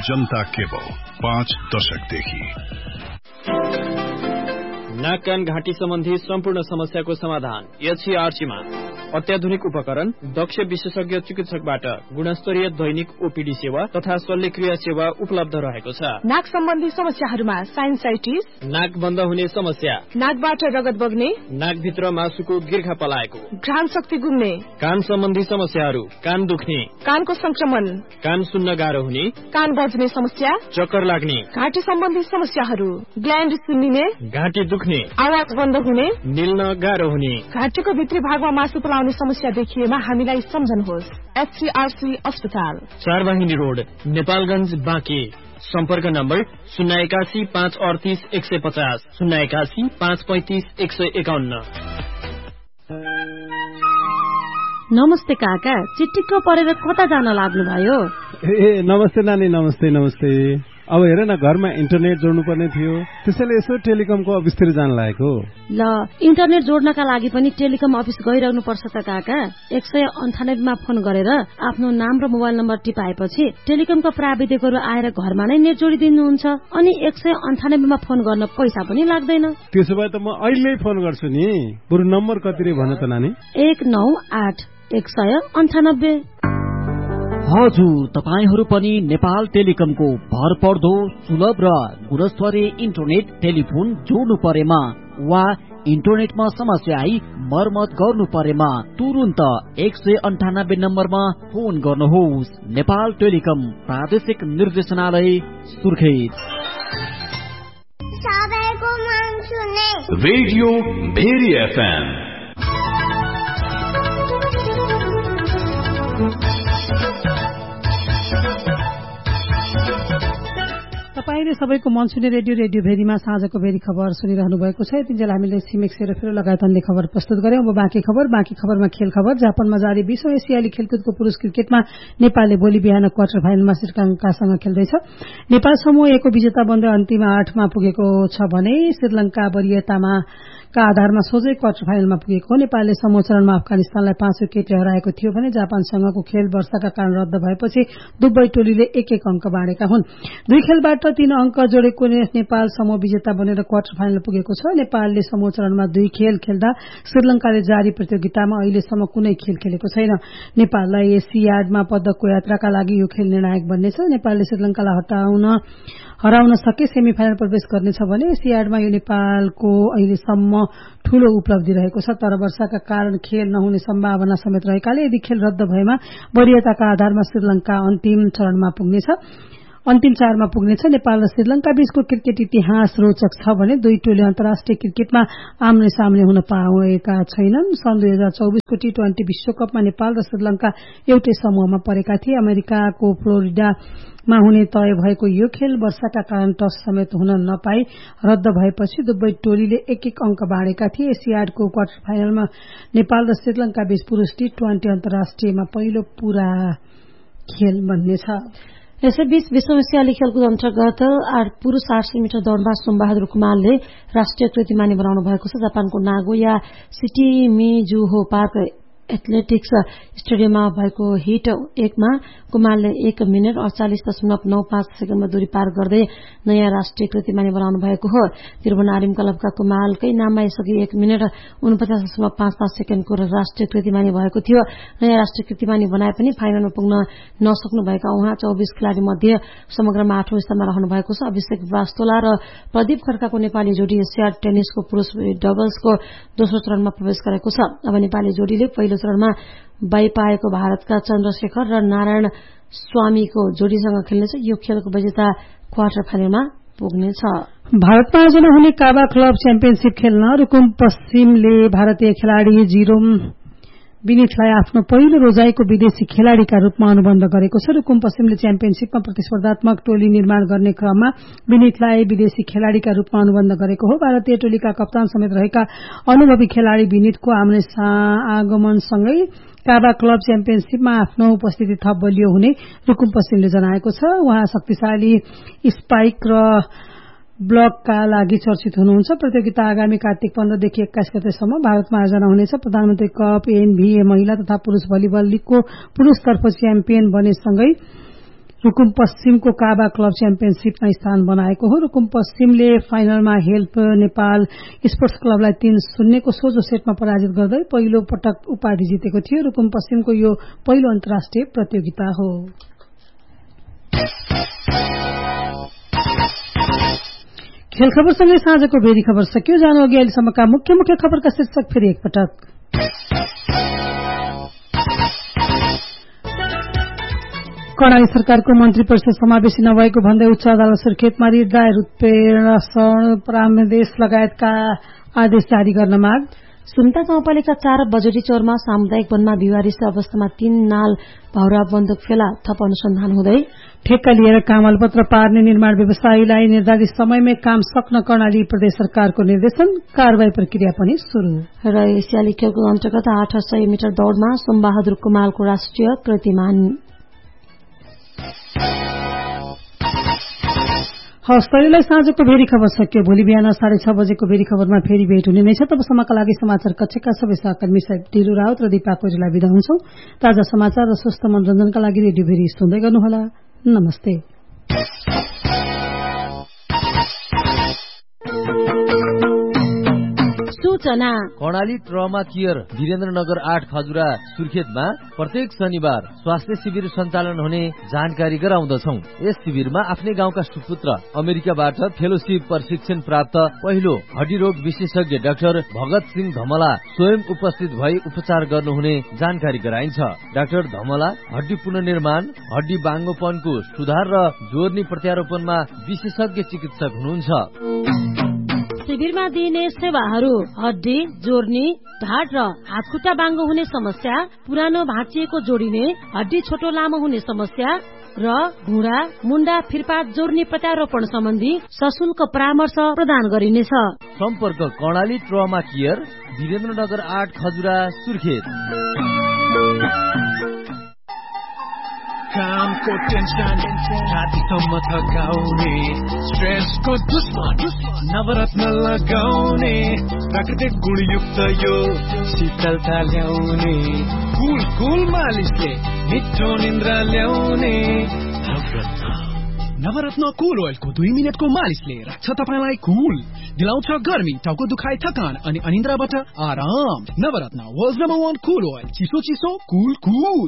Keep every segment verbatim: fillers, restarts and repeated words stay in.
जनता cable पाँच दशकदेखि नाक कान घाँटी सम्बन्धी सम्पूर्ण समस्याको समाधान एचसीआरसीमा अत्याधुनिक उपकरण, दक्ष विशेषज्ञ चिकित्सकबाट गुणस्तरीय दैनिक ओपीडी सेवा तथा शल्यक्रिया सेवा उपलब्ध रहेको छ। नाक सम्बन्धी समस्याहरूमा साइनसाइटिस, नाक बन्द हुने समस्या, नाकबाट रगत बग्ने, नाकभित्र मासुको गिर्खा पलाएको, घ्राण शक्ति गुम्ने, कान सम्बन्धी समस्याहरू, कान दुख्ने, कानको संक्रमण, कान सुन्न गाह्रो हुने, कान बज्ने समस्या, चक्कर लाग्ने, घाँटी सम्बन्धी समस्याहरू, ग्ल्यान्ड सुन्निने, घाँटी दुख्ने, आवाज बन्द हुने, निल्न गाह्रो हुने, घाँटीको भित्री भागमा मासु पलाउने समस्या देखिएमा हामीलाई सम्झनुहोस्। एचसीआरसी अस्पताल, चारवाहिनी रोड, नेपालगंज, बाँके। सम्पर्क नम्बर शून्य एकासी पाँच अडतीस एक सय पचास, शून्य एकासी पाँच पैंतिस एक सय एकाउन्न। नमस्ते काका, चिटिक्क परेर कता जान लाग्नुभयो? ए नमस्ते नानी, नमस्ते नमस्ते। अब हेर न, घरमा इन्टरनेट जोड्नु पर्ने थियो, त्यसैले यसो टेलिकमको अफिसतिर जान लागेको। ल, इन्टरनेट जोड्नका लागि पनि टेलिकम अफिस गइरहनु पर्छ त काका। एक सय अन्ठानब्बेमा फोन गरेर आफ्नो नाम र मोबाइल नम्बर टिपाएपछि टेलिकमका प्राविधिकहरू आएर घरमा नै नेट जोडिदिनुहुन्छ। अनि एक सय अन्ठानब्बेमा फोन गर्न पैसा पनि लाग्दैन। त्यसो भए त म अहिले फोन गर्छु नि। बरु नम्बर कति रे भन त नानी? एक नौ आठ एक सय अन्ठानब्बे। हजुर, तपाईहरू पनि नेपाल टेलिकमको भरपर्दो सुलभ र गुणस्तरीय इन्टरनेट टेलिफोन जोड्नु परेमा वा इन्टरनेटमा समस्या आई मर्मत गर्नु परेमा तुरुन्त एक सय अन्ठानब्बे नम्बरमा फोन गर्नुहोस्। नेपाल टेलिकम प्रादेशिक निर्देशनालय सुर्खेत। Radio very FM. तपाईले सबैको मन सुने रेडियो रेडियो भेरीमा साँझको भेरी खबर सुनिरहनु भएको छ। यतिन्जेल हामीले सिमेक सेरोफेरो लगायत अन्य खबर प्रस्तुत गर्यौं। अब बाँकी खबर बाँकी खबरमा खेल खबर। जापानमा जारी बीसौं एसियाली खेलकुदको पुरुष क्रिकेटमा नेपालले भोलि बिहान क्वार्टर फाइनलमा श्रीलंकासँग खेल्दैछ। नेपाल समूह एकको विजेता बन्दै अन्तिम आठमा पुगेको छ भने श्रीलंका वरियतामा का आधारमा सोझै क्वार्टर फाइनलमा पुगेको हो। नेपालले समूह चरणमा अफगानिस्तानलाई पाँच विकेटले हराएको थियो भने जापानसँगको खेल वर्षाका कारण रद्द भएपछि दुवै टोलीले एक एक अंक बाँडेका हुन्। दुई खेलबाट तीन अंक जोडेको नेपाल समूह विजेता बनेर क्वार्टर फाइनल पुगेको छ। नेपालले समूह चरणमा दुई खेल खेल्दा श्रीलंकाले जारी प्रतियोगितामा अहिलेसम्म कुनै खेल खेलेको छैन। नेपाललाई एसियाडमा पदकको यात्राका लागि यो खेल निर्णायक बन्नेछ। नेपालले श्रीलंकालाई हटाउन हराउन सके सेमी फाइनल प्रवेश गर्नेछ भने एसियाडमा यो नेपालको अहिलेसम्म ठूलो उपलब्धि रहेको छ। तर वर्षाका कारण खेल नहुने सम्भावना समेत रहेकाले यदि खेल रद्द भएमा वरियताका आधारमा श्रीलंका अन्तिम चरणमा पुग्नेछ अन्तिम चारमा पुग्नेछ। नेपाल र श्रीलंका बीचको क्रिकेट इतिहास रोचक छ भने दुई टोली अन्तर्राष्ट्रिय क्रिकेटमा आम्ने सामने हुन पाएका छैनन्। सन् दुई हजार चौबीसको टी ट्वेन्टी विश्वकपमा नेपाल र श्रीलंका एउटै समूहमा परेका थिए। अमेरिकाको फ्लोरिडामा हुने तय भएको यो खेल वर्षाका कारण टस समेत हुन नपाई रद्द भएपछि दुवै टोलीले एक एक अंक बाँडेका थिए। एसियाडको क्वार्टर फाइनलमा नेपाल र श्रीलंका बीच पुरूष टी ट्वेन्टी अन्तर्राष्ट्रियमा पहिलो पूरा खेल बन्नेछ। यसैबीच विश्व एसियाली खेलकुद अन्तर्गत पुरूष आठ सय मिटर दौड़मा सोमबहादुर कुमारले राष्ट्रिय कीर्तिमानी बनाउनु भएको छ। जापानको Nagoya city Mizuho park athletics स्टेडियममा भएको हिट एकमा कुमारले एक मिनट अड़चालिस दशमलव नौ पाँच सेकेण्डमा दूरी पार गर्दै नयाँ राष्ट्रिय कीर्तिमानी बनाउनु भएको हो। त्रिभुवनारिम क्लबका कुमारकै नाममा यसअघि एक मिनट उनपचास दशमलव पाँच पाँच सेकेण्डको राष्ट्रिय कीर्तिमानी भएको थियो। नयाँ राष्ट्रिय कीर्तिमानी बनाए पनि फाइनलमा पुग्न नसक्नु भएका उहाँ चौबीस खेलाड़ी मध्ये समग्रमा आठौं स्थानमा रहनु भएको छ। अभिषेक वास्तोला र प्रदीप खड्काको नेपाली जोडी एसियाड टेनिसको पुरूष डबल्सको दोस्रो चरणमा प्रवेश गरेको छ। अब नेपाली जोडीले पहिलो चरणमा बाई पाएको भारतका चन्द्रशेखर र नारायण स्वामीको जोडीसँग खेल्नेछ। यो खेलको विजेता क्वार्टर फाइनलमा पुग्नेछ। भारतमा आयोजना हुने काबा क्लब च्याम्पियनशीप खेल्न रुकुम पश्चिमले भारतीय खेलाड़ी जिरोम विनीतलाई आफ्नो पहिलो रोजाईको विदेशी खेलाड़ीका रूपमा अनुबन्ध गरेको छ। रुकुम पश्चिमले च्याम्पियनशीपमा प्रतिस्पर्धात्मक टोली निर्माण गर्ने क्रममा विनीतलाई विदेशी खेलाड़ीका रूपमा अनुबन्ध गरेको हो। भारतीय टोलीका कप्तान समेत रहेका अनुभवी खेलाड़ी विनीतको आउने आगमनसँगै काबा क्लब च्याम्पियनशीपमा आफ्नो उपस्थिति थप बलियो हुने रुकुम पश्चिमले जनाएको छ। उहाँ शक्तिशाली स्पाइक र ब्लकका लागि चर्चित हुनुहुन्छ। प्रतियोगिता आगामी कार्तिक पन्ध्रदेखि एक्काइस गतेसम्म भारतमा आयोजना हुनेछ। प्रधानमन्त्री कप एनभीए महिला तथा पुरूष भलिबल लीगको पुरूषतर्फ च्याम्पियन बनेसँगै रुकुम पश्चिमको काबा क्लब च्याम्पियनशीपमा स्थान बनाएको हो। रुकुम पश्चिमले फाइनलमा हेल्प नेपाल स्पोर्ट्स क्लबलाई तीन शून्यको सोझो सेटमा पराजित गर्दै पहिलो पटक उपाधि जितेको थियो। रुकुम पश्चिमको यो पहिलो अन्तर्राष्ट्रिय प्रतियोगिता हो। खेल खबरसँगै साँझको भेरी खबर सकियो। जानु अघि अहिलेसम्मका मुख्य मुख्य खबरका शीर्षक फेरि एकपटक। कर्णाली सरकारको मन्त्री परिषद समावेशी नभएको भन्दै उच्च अदालत सुर्खेतमा रिट दायर, उत्प्रेषण परामर्श लगायतका आदेश जारी गर्न माग। सुम्ता गाउँपालिका चार बजोटी चौरमा सामुदायिक वनमा विवारिस अवस्थामा तीन नाल भाउरा बन्दुक फेला, थप अनुसन्धान हुँदै। ठेक्का लिएर काम अलपत्र पार्ने निर्माण व्यवसायीलाई निर्धारित समयमै काम सक्न कर्णाली प्रदेश सरकारको निर्देशन, कारवाही प्रक्रिया पनि शुरू। र एसियाली खेलको अन्तर्गत आठ सय मिटर दौड़मा सोमबहादुर कुमालको राष्ट्रिय कीर्तिमान। हवस्, तैलेलाई साँझको भेरी खबर सकियो। भोलि बिहान साढे छ बजेको भेरी खबरमा फेरि भेट हुने नै छ। तबसम्मका लागि समाचार कक्षका सबै सहकर्मी ढिलु राउत र दीपा कोइराला बिदा हुन्छौं। ताजा समाचार र स्वस्थ मनोरञ्जनका लागि रेडियो भेरी सुन्दै गर्नुहोला। नमस्ते। सूचना। कर्णाली ट्रमा केयर वीरेन्द्रनगर आठ खजुरा सुर्खेतमा प्रत्येक शनिबार स्वास्थ्य शिविर सञ्चालन हुने जानकारी गराउँदछौ। यस शिविरमा आफ्नै गाउँका सुपुत्र अमेरिकाबाट फेलोशिप प्रशिक्षण प्राप्त पहिलो हड्डी रोग विशेषज्ञ डाक्टर भगत सिंह धमला स्वयं उपस्थित भई उपचार गर्नुहुने जानकारी गराइन्छ। डाक्टर धमला हड्डी पुनर्निर्माण, हड्डी बाङ्गोपनको सुधार र जोर्नी प्रत्यारोपणमा विशेषज्ञ चिकित्सक हुनुहुन्छ। शिविरमा दिइने सेवाहरू हड्डी जोर्नी, ढाड र हातखुट्टा बाङ्गो हुने समस्या, पुरानो भाँचिएको जोडिने, हड्डी छोटो लामो हुने समस्या र घुँडा मुण्डा फिर्पात जोर्नी प्रत्यारोपण सम्बन्धी सशुल्क परामर्श प्रदान गरिनेछ। सम्पर्क कर्णाली ट्रमा केयर वीरेन्द्रनगर आठ खजुरा सुर्खेत। कामको टेन्सन छातीसम्म थकाउने, स्ट्रेसको दुश्मन नवरत्न लगाउने, प्राकृतिक गुणयुक्त यो शीतलता ल्याउने, कुल कुल मालिसले मिठो निन्द्रा ल्याउने। नवरत्न नवरत्न कुल ओइलको दुई मिनटको मालिसले राख्छ तपाईँलाई कुल, दिलाउँछ गर्मी, टाउको दुखाइ, थकान अनि अनिन्द्राबाट आराम। नवरत्न वर्ल्ड नम्बर वान कुल ओइल, चिसो चिसो कुल कुल।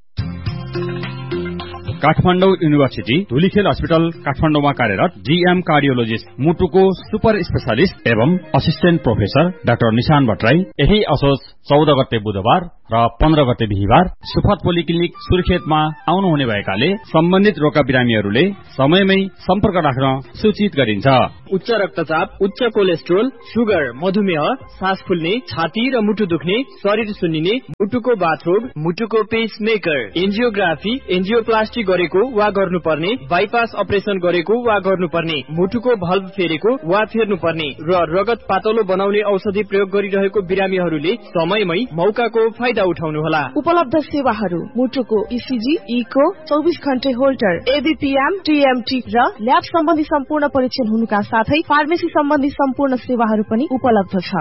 काठमाडौँ युनिभर्सिटी धुलीखेल अस्पताल काठमाडौँमा कार्यरत जीएम कार्डियोलोजिस्ट मुटुको सुपर स्पेशलिस्ट एवं असिस्टेन्ट प्रोफेसर डाक्टर निशान भट्टराई यही असोज चौध गते बुधबार र पन्ध्र गते बिहिबार सुफत पोलिक्लिनिक सुर्खेतमा आउनुहुने भएकाले सम्बन्धित रोगका बिरामीहरूले समयमै सम्पर्क राख्न सूचित गरिन्छ। उच्च रक्तचाप, उच्च कोलेस्ट्रोल, सुगर, मधुमेह, सास फुल्ने, छाती र मुटु दुख्ने, शरीर सुन्निने, मुटुको बाथरोग, मुटुको पेसमेकर, एन्जियोग्राफी, एन्जियोप्लास्टी गरेको वा गर्नुपर्ने, बाइपास अपरेसन गरेको वा गर्नुपर्ने, मुटुको भल्भ फेरेको वा फेर्नुपर्ने र रगत पातलो बनाउने औषधि प्रयोग गरिरहेको बिरामीहरूले समयमै मौकाको फाइदा उठाउनुहोला। उपलब्ध सेवाहरू मुटुको इसिजी, इको, चौबिस घण्टे होल्टर, एबीपीएम, टीएमटी र ल्याब सम्बन्धी सम्पूर्ण परीक्षण हुनुका साथै फार्मेसी सम्बन्धी सम्पूर्ण सेवाहरू पनि उपलब्ध छ।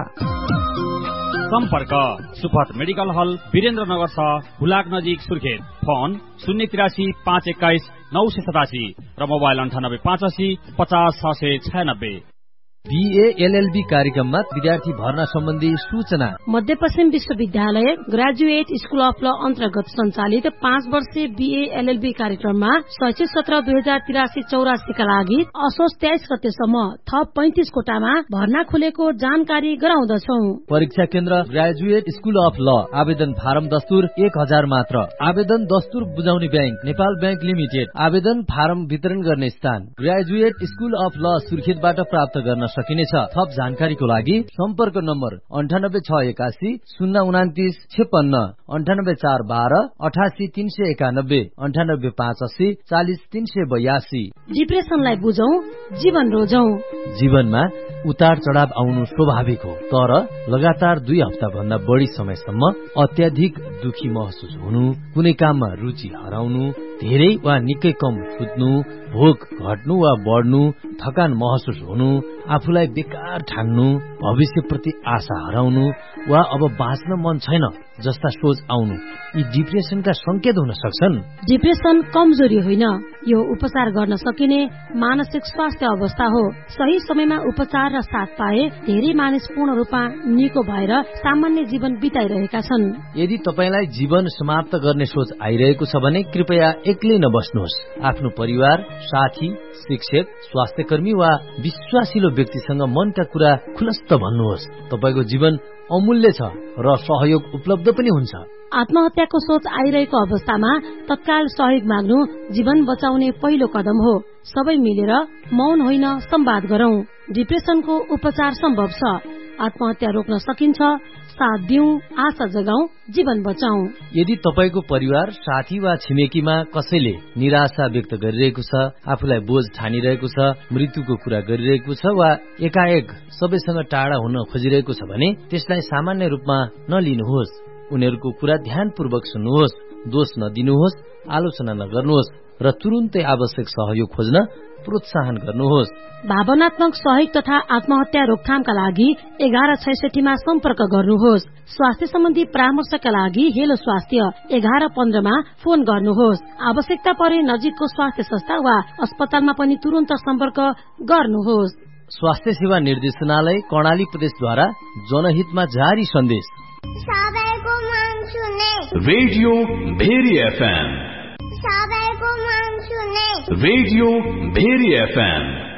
सम्पर्क सुफत मेडिकल हल वीरेन्द्रनगर छ, हुलाक नजिक सुर्खेत। फोन शून्य तिरासी पाँच एक्काइस नौ सय सतासी र मोबाइल अन्ठानब्बे पाँच असी पचास छ सय छयानब्बे। बीए एलएलबी कार्यक्रममा विद्यार्थी भर्ना सम्बन्धी सूचना। मध्यपश्चिम विश्वविद्यालय ग्रेजुएट स्कुल अफ ल अन्तर्गत सञ्चालित पाँच वर्षीय बीए एलएलबी कार्यक्रममा शैक्षिक सत्र दुई हजार तिरासी चौरासीका लागि असोज तेइस गतेसम्म थप पैंतिस कोटामा भर्ना खुलेको जानकारी गराउँदछौ। परीक्षा केन्द्र ग्रेजुएट स्कुल अफ ल। आवेदन फारम दस्तुर एक हजार मात्र। आवेदन दस्तुर बुझाउने ब्याङ्क नेपाल ब्याङ्क लिमिटेड। आवेदन फारम वितरण गर्ने स्थान ग्रेजुएट स्कुल अफ ल सुर्खेतबाट प्राप्त गर्न सकिनेछ। थप जानकारीको लागि सम्पर्क नम्बर अन्ठानब्बे छ एकासी शून्य उनातिस छेपन्न, अन्ठानब्बे चार बाह्र अठासी तीन सय एकानब्बे, अन्ठानब्बे पाँच अस्सी चालिस तीन सय बयासी। डिप्रेसनलाई बुझौं, जीवन रोजौं। जीवनमा उतार चढाव आउनु स्वाभाविक हो, तर लगातार दुई हप्ता भन्दा बढी समयसम्म अत्याधिक दुखी महसुस हुनु, कुनै काममा रुचि हराउनु, धेरै वा निकै कम सुत्नु, भोक घट्नु वा बढ्नु, थकान महसुस हुनु, आफूलाई बेकार ठान्नु, भविष्यप्रति आशा हराउनु वा अब बाँच्न मन छैन जस्ता सोच आउनु, यी डिप्रेसनका संकेत हुन सक्छन्। डिप्रेसन कमजोरी होइन, यो उपचार गर्न सकिने मानसिक स्वास्थ्य अवस्था हो। सही समयमा उपचार र साथ पाए धेरै मानिस पूर्ण रूपमा निको भएर सामान्य जीवन बिताइरहेका छन्। यदि तपाईलाई जीवन समाप्त गर्ने सोच आइरहेको छ भने कृपया एक्लै नबस्नुहोस्। आफ्नो परिवार, साथी, शिक्षक, स्वास्थ्य कर्मी वा विश्वासिलो व्यक्तिसँग मनका कुरा खुलस्त भन्नुहोस्। तपाईको जीवन अमूल्य छ र सहयोग उपलब्ध पनि हुन्छ। आत्महत्याको सोच आइरहेको अवस्थामा तत्काल सहयोग माग्नु जीवन बचाउने पहिलो कदम हो। सबै मिलेर मौन होइन संवाद गरौं। डिप्रेसनको उपचार सम्भव छ। आत्महत्या रोक्न सकिन्छ। साथ दिउँ, आशा जगाउँ, जीवन बचाउँ। यदि तपाईको परिवार, साथी वा छिमेकीमा कसैले निराशा व्यक्त गरिरहेको छ, आफूलाई बोझ ठानिरहेको छ, मृत्युको कुरा गरिरहेको छ वा एकाएक सबैसँग टाढा हुन खोजिरहेको छ भने त्यसलाई सामान्य रूपमा नलिनुहोस्। उनीहरूको कुरा ध्यानपूर्वक सुन्नुहोस्। दोष नदिनुहोस्, आलोचना नगर्नुहोस् र तुरुन्तै आवश्यक सहयोग खोज्न प्रोत्साहन गर्नुहोस्। भावनात्मक सहयोग तथा आत्महत्या रोकथामका लागि एघार छैसठीमा सम्पर्क गर्नुहोस्। स्वास्थ्य सम्बन्धी परामर्शका लागि हेलो स्वास्थ्य एघार पन्ध्रमा फोन गर्नुहोस्। आवश्यकता परे नजिकको स्वास्थ्य संस्था वा अस्पतालमा पनि तुरन्त सम्पर्क गर्नुहोस्। स्वास्थ्य सेवा निर्देशनालय कर्णाली प्रदेशद्वारा जनहितमा जारी सन्देश। Radio very FM, radio very FM.